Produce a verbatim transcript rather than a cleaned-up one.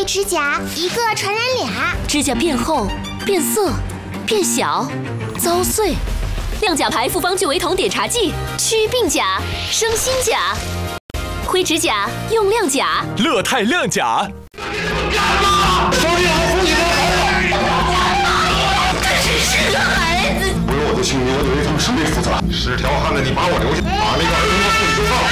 灰指甲一个传染俩， 指甲变厚、变色、变小、遭碎。亮甲牌复方聚维酮碘茶剂，祛病甲、生新甲。灰指甲用亮甲， 乐泰亮甲。 周丽豪父亲好， 这只是个孩子。 不用我的性命，我对他们生命负责。是条汉子，你把我留下，把那个儿童和妇女都放了。